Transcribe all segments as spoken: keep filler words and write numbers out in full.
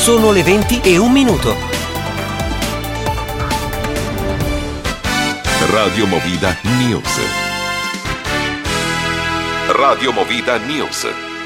Sono le venti e un minuto. Radio Movida News. Radio Movida News.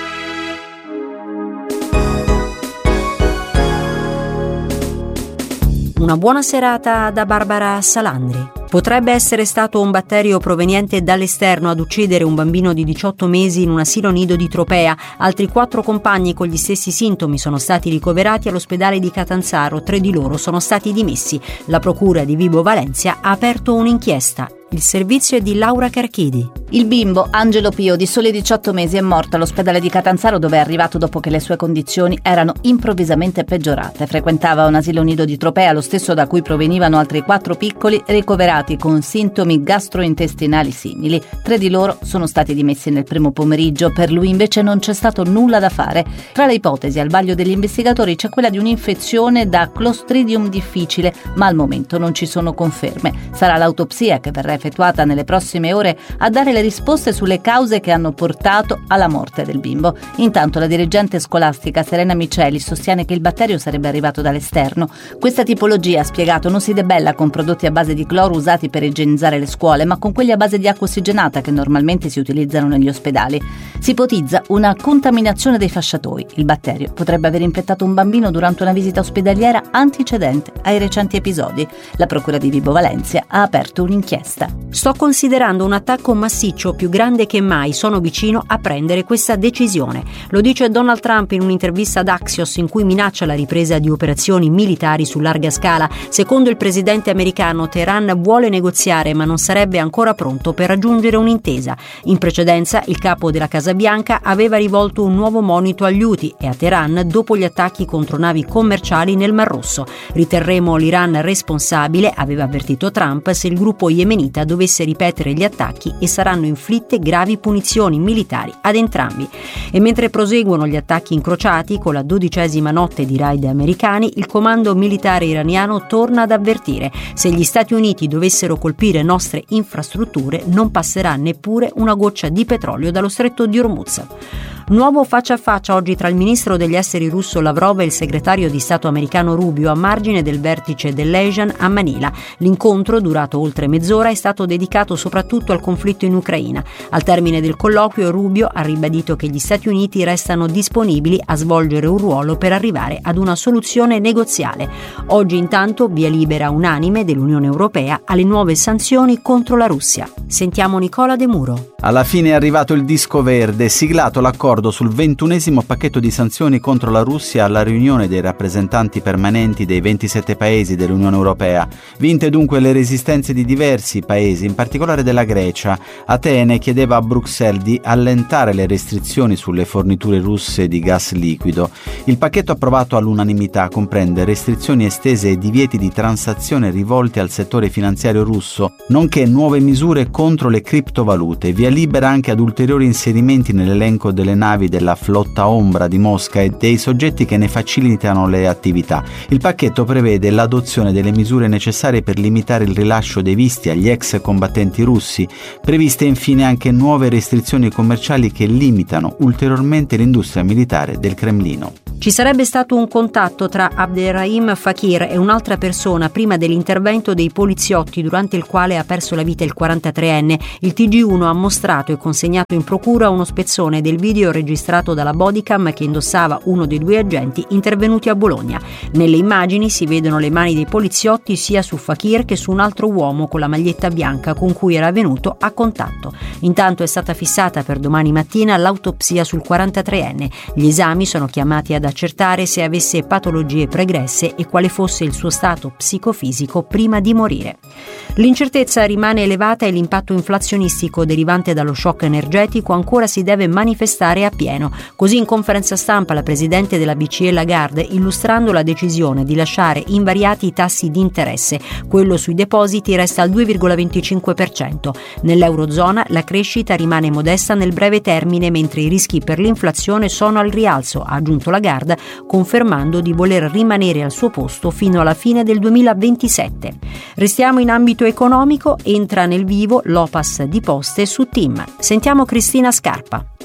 Una buona serata da Barbara Salandri. Potrebbe essere stato un batterio proveniente dall'esterno ad uccidere un bambino di diciotto mesi in un asilo nido di Tropea. Altri quattro compagni con gli stessi sintomi sono stati ricoverati all'ospedale di Catanzaro. Tre di loro sono stati dimessi. La procura di Vibo Valentia ha aperto un'inchiesta. Il servizio è di Laura Carchidi. Il bimbo Angelo Pio, di soli diciotto mesi, è morto all'ospedale di Catanzaro, dove è arrivato dopo che le sue condizioni erano improvvisamente peggiorate. Frequentava un asilo nido di Tropea, lo stesso da cui provenivano altri quattro piccoli ricoverati con sintomi gastrointestinali simili. Tre di loro sono stati dimessi nel primo pomeriggio. Per lui invece non c'è stato nulla da fare. Tra le ipotesi al vaglio degli investigatori c'è quella di un'infezione da Clostridium difficile, ma al momento non ci sono conferme. Sarà l'autopsia, che verrà effettuata nelle prossime ore, a dare le risposte sulle cause che hanno portato alla morte del bimbo. Intanto la dirigente scolastica Serena Miceli sostiene che il batterio sarebbe arrivato dall'esterno. Questa tipologia, ha spiegato, non si debella con prodotti a base di cloro usati per igienizzare le scuole, ma con quelli a base di acqua ossigenata che normalmente si utilizzano negli ospedali. Si ipotizza una contaminazione dei fasciatoi. Il batterio potrebbe aver infettato un bambino durante una visita ospedaliera antecedente ai recenti episodi. La procura di Vibo Valentia ha aperto un'inchiesta. Sto considerando un attacco massiccio più grande che mai. Sono vicino a prendere questa decisione. Lo dice Donald Trump in un'intervista ad Axios, in cui minaccia la ripresa di operazioni militari su larga scala. Secondo il presidente americano, Teheran vuole negoziare, ma non sarebbe ancora pronto per raggiungere un'intesa. In precedenza, il capo della Casa Bianca aveva rivolto un nuovo monito agli Houthi e a Teheran dopo gli attacchi contro navi commerciali nel Mar Rosso. Riterremo l'Iran responsabile, aveva avvertito Trump, se il gruppo yemenita dovesse ripetere gli attacchi, e saranno inflitte gravi punizioni militari ad entrambi. E mentre proseguono gli attacchi incrociati con la dodicesima notte di raid americani, il comando militare iraniano torna ad avvertire: se gli Stati Uniti dovessero colpire nostre infrastrutture, non passerà neppure una goccia di petrolio dallo stretto di Hormuz. Nuovo faccia a faccia oggi tra il ministro degli esteri russo Lavrov e il segretario di Stato americano Rubio a margine del vertice dell'ASEAN a Manila. L'incontro, durato oltre mezz'ora, è stato dedicato soprattutto al conflitto in Ucraina. Al termine del colloquio, Rubio ha ribadito che gli Stati Uniti restano disponibili a svolgere un ruolo per arrivare ad una soluzione negoziale. Oggi intanto via libera unanime dell'Unione Europea alle nuove sanzioni contro la Russia. Sentiamo Nicola De Muro. Alla fine è arrivato il disco verde, siglato l'accordo sul ventunesimo pacchetto di sanzioni contro la Russia alla riunione dei rappresentanti permanenti dei ventisette paesi dell'Unione Europea. Vinte dunque le resistenze di diversi paesi, in particolare della Grecia. Atene chiedeva a Bruxelles di allentare le restrizioni sulle forniture russe di gas liquido. Il pacchetto approvato all'unanimità comprende restrizioni estese e divieti di transazione rivolti al settore finanziario russo, nonché nuove misure contro le criptovalute. Via libera anche ad ulteriori inserimenti nell'elenco delle navi della flotta ombra di Mosca e dei soggetti che ne facilitano le attività. Il pacchetto prevede l'adozione delle misure necessarie per limitare il rilascio dei visti agli ex combattenti russi, previste infine anche nuove restrizioni commerciali che limitano ulteriormente l'industria militare del Cremlino. Ci sarebbe stato un contatto tra Abderrahim Fakir e un'altra persona prima dell'intervento dei poliziotti, durante il quale ha perso la vita il quarantatreenne. Il T G uno ha mostrato e consegnato in procura uno spezzone del video registrato dalla bodycam che indossava uno dei due agenti intervenuti a Bologna. Nelle immagini si vedono le mani dei poliziotti sia su Fakir che su un altro uomo con la maglietta bianca con cui era venuto a contatto. Intanto è stata fissata per domani mattina l'autopsia sul quarantatreenne. Gli esami sono chiamati ad accertare se avesse patologie pregresse e quale fosse il suo stato psicofisico prima di morire. L'incertezza rimane elevata e l'impatto inflazionistico derivante dallo shock energetico ancora si deve manifestare a pieno. Così in conferenza stampa la presidente della B C E Lagarde, illustrando la decisione di lasciare invariati i tassi di interesse. Quello sui depositi resta al due virgola venticinque per cento. Nell'Eurozona la crescita rimane modesta nel breve termine, mentre i rischi per l'inflazione sono al rialzo, ha aggiunto Lagarde, confermando di voler rimanere al suo posto fino alla fine del duemilaventisette. Restiamo in ambito economico, entra nel vivo l'O P A S di Poste su T I M. Sentiamo Cristina Scarpa.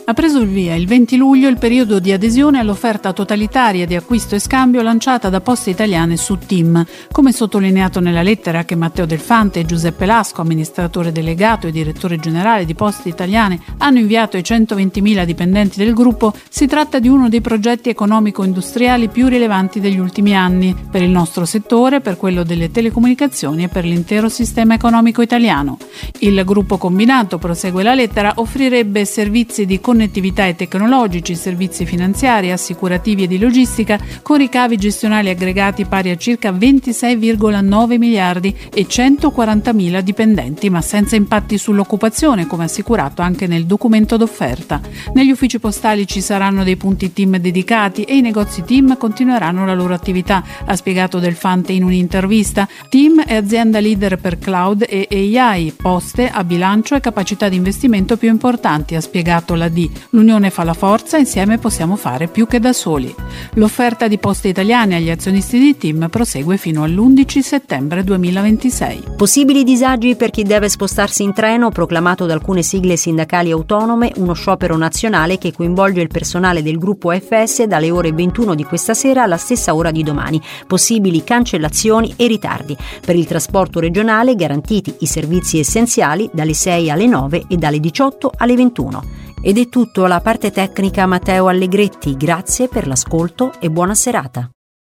Ha preso il via il venti luglio il periodo di adesione all'offerta totalitaria di acquisto e scambio lanciata da Poste Italiane su TIM. Come sottolineato nella lettera che Matteo Del Fante e Giuseppe Lasco, amministratore delegato e direttore generale di Poste Italiane, hanno inviato ai centoventimila dipendenti del gruppo, si tratta di uno dei progetti economico-industriali più rilevanti degli ultimi anni, per il nostro settore, per quello delle telecomunicazioni e per l'intero sistema economico italiano. Il gruppo combinato, prosegue la lettera, offrirebbe servizi di connettività e tecnologici, servizi finanziari, assicurativi e di logistica, con ricavi gestionali aggregati pari a circa ventisei virgola nove miliardi e centoquarantamila dipendenti, ma senza impatti sull'occupazione, come assicurato anche nel documento d'offerta. Negli uffici postali ci saranno dei punti TIM dedicati e i negozi TIM continueranno la loro attività, ha spiegato Del Fante in un'intervista. TIM è azienda leader per cloud e A I, Poste ha bilancio e capacità di investimento più importanti, ha spiegato la D. L'unione fa la forza, insieme possiamo fare più che da soli. L'offerta di Poste Italiane agli azionisti di TIM prosegue fino all'undici settembre duemilaventisei. Possibili disagi per chi deve spostarsi in treno, proclamato da alcune sigle sindacali autonome, uno sciopero nazionale che coinvolge il personale del gruppo F S dalle ore ventuno di questa sera alla stessa ora di domani. Possibili cancellazioni e ritardi. Per il trasporto regionale garantiti i servizi essenziali dalle sei alle nove e dalle diciotto alle ventuno. Ed è tutto alla parte tecnica Matteo Allegretti. Grazie per l'ascolto e buona serata.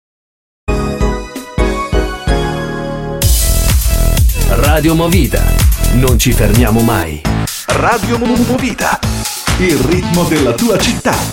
Radio Movida. Non ci fermiamo mai. Radio Movida. Il ritmo della tua città.